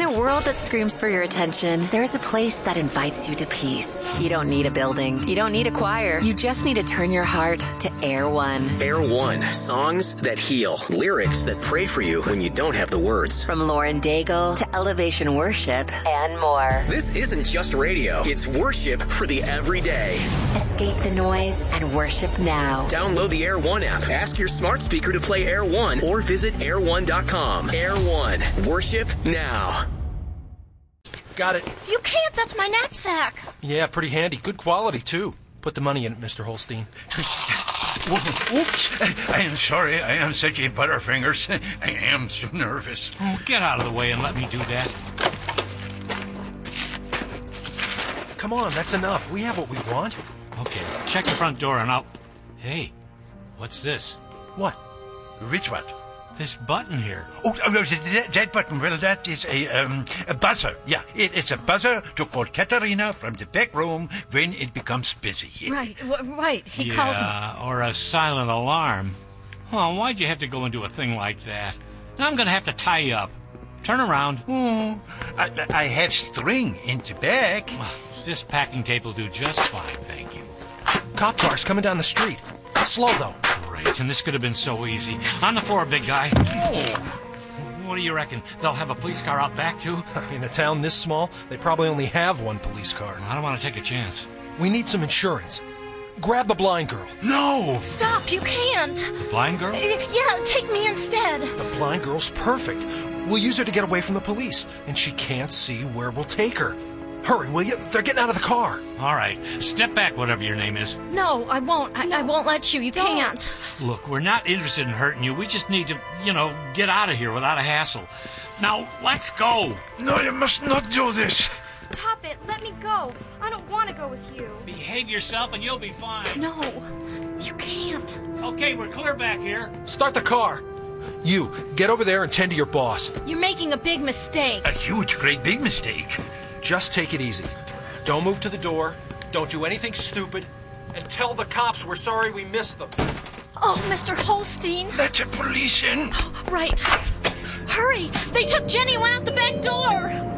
a world that screams for your attention, there's a place that invites you to peace. You don't need a building. You don't need a choir. You just need to turn your heart to Air One. Air One. Songs that heal. Lyrics that pray for you when you don't have the words. From Lauren Daigle to Elevation Worship and more. This isn't just radio. It's worship for the everyday. Escape the noise and worship now. Download the Air One app. Ask your smart speaker to play Air One or visit air1.com. Air One. Worship now. Got it. You can't. That's my knapsack. Yeah, pretty handy. Good quality, too. Put the money in it, Mr. Holstein. Oops. I am sorry. I am such a butterfingers. I am so nervous. Oh, get out of the way and let me do that. Come on, that's enough. We have what we want. Okay, check the front door and I'll... Hey, what's this? What? Which one? This button here. Oh, that button. Well, that is a buzzer. Yeah, it's a buzzer to call Katerina from the back room when it becomes busy. Right. He calls me. Yeah, or a silent alarm. Oh, why'd you have to go into a thing like that? Now I'm going to have to tie you up. Turn around. Oh, I have string in the back. This packing tape will do just fine, thank you. Cop car's coming down the street. Slow, though. Great, and this could have been so easy. On the floor, big guy. Oh. What do you reckon? They'll have a police car out back, too? In a town this small, they probably only have one police car. I don't want to take a chance. We need some insurance. Grab the blind girl. No! Stop, you can't. The blind girl? Yeah, take me instead. The blind girl's perfect. We'll use her to get away from the police, and she can't see where we'll take her. Hurry, will you? They're getting out of the car. All right. Step back, whatever your name is. No, I won't. I won't let you. You can't. Look, we're not interested in hurting you. We just need to, get out of here without a hassle. Now, let's go. No, you must not do this. Stop it. Let me go. I don't want to go with you. Behave yourself and you'll be fine. No, you can't. Okay, we're clear back here. Start the car. You, get over there and tend to your boss. You're making a big mistake. A huge, great big mistake. Just take it easy. Don't move to the door. Don't do anything stupid. And tell the cops we're sorry we missed them. Oh, Mr. Holstein. Let the police in. Right. Hurry. They took Jenny and went out the back door.